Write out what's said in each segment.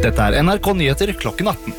Dette NRK Nyheter klokken 18.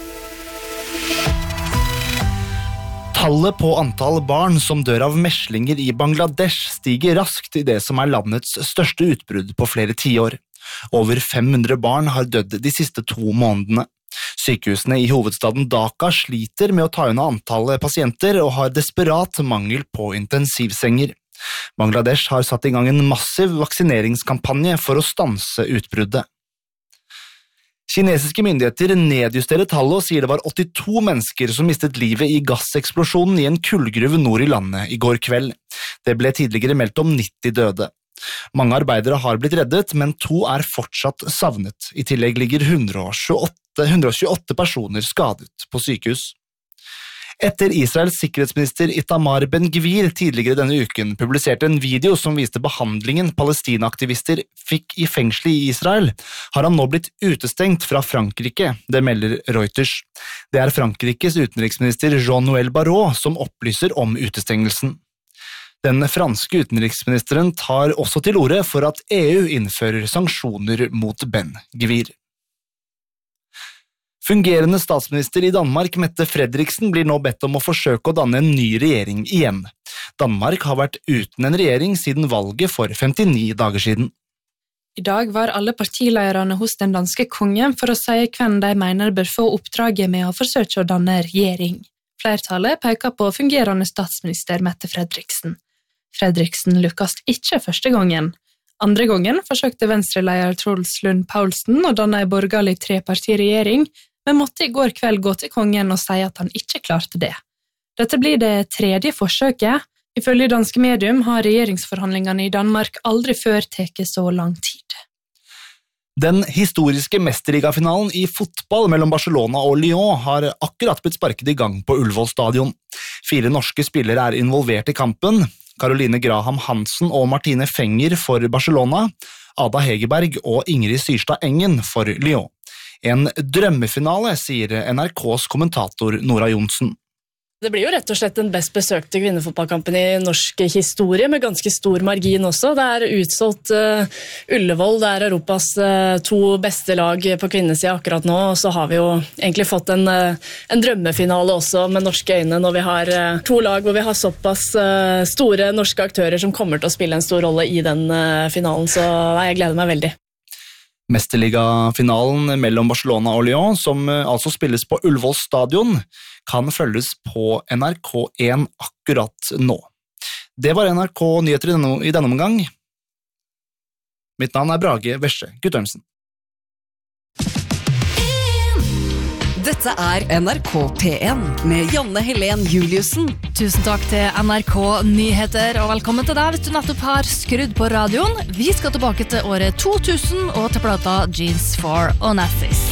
Tallet på antall barn som dør av meslinger i Bangladesh stiger raskt i det som landets største utbrudd på flere tiår. Over 500 barn har dødd de siste 2 månedene. Sykehusene i hovedstaden Dhaka sliter med å ta unna antallet pasienter og har desperat mangel på intensivsenger. Bangladesh har satt i gang en massiv vaksineringskampanje for å stanse utbruddet. Kinesiske myndigheter nedjusterer tallet og sier det var 82 mennesker som mistet livet i gasseksplosjonen i en kullgruve nord i landet i går kveld. Det ble tidligere meldt om 90 døde. Mange arbeidere har blitt reddet, men 2 er fortsatt savnet. I tillegg ligger 128 personer skadet på sykehus. Etter Israels sikkerhetsminister Itamar Ben-Gvir tidligere denne uken publiserte en video som viste behandlingen Palestina-aktivister fikk i fengselet i Israel, har han nå blitt utestengt fra Frankrike, det melder Reuters. Det er Frankrikes utenriksminister Jean-Noël Barrot som opplyser om utestengelsen. Den franske utenriksministeren tar også til orde for at EU innfører sanksjoner mot Ben-Gvir. Fungerende statsminister i Danmark, Mette Frederiksen, blir nå bedt om å forsøke å danne en ny regjering igjen. Danmark har vært uten en regjering siden valget for 59 dager siden. I dag var alle partilederne hos den danske kongen for å si hvem de mener bør få oppdraget med å forsøke å danne regjering. Flertallet peker på fungerende statsminister Mette Frederiksen. Frederiksen lykkes ikke første gangen. Andre gangen forsøkte venstreleder Truls Lund Poulsen å danne en borgerlig 3-partiregjering, men måtte i går kveld gå til kongen og si at han ikke klarte det. Dette blir det 3. forsøket. Ifølge danske medium har regjeringsforhandlingene i Danmark aldri før tatt så lang tid. Den historiske mesterligafinalen i fotball mellom Barcelona og Lyon har akkurat blitt sparket i gang på Ullevål stadion. 4 norske spillere er involvert i kampen. Caroline Graham Hansen og Martine Fenger for Barcelona, Ada Hegerberg og Ingrid Syrstad Engen for Lyon. En drømmefinale, sier NRKs kommentator Nora Jonsen. Det blir jo rett og slett den best besøkte kvinnefotballkampen i norsk historie, med ganske stor margin også. Det er utsolgt Ullevål, det er Europas 2 beste lag på kvinnesiden akkurat nå, og så har vi jo egentlig fått en drømmefinale også med norske øyne, når vi har 2 lag hvor vi har såpass store norske aktører som kommer til å spille en stor rolle i den finalen, så jeg gleder meg veldig. Mesterligafinalen mellom Barcelona og Lyon, som altså spilles på Ullevål stadion, kan følges på NRK1 akkurat nå. Det var NRK Nyheter i denne omgang. Mitt navn er Brage Vesje Guttormsen. Dette er NRK P1 med Janne Helen Juliussen. Tusen takk til NRK Nyheter, og velkommen til deg hvis du nettopp har skrudd på radioen. Vi skal tilbake til året 2000 og til plata Jeans for Onassis.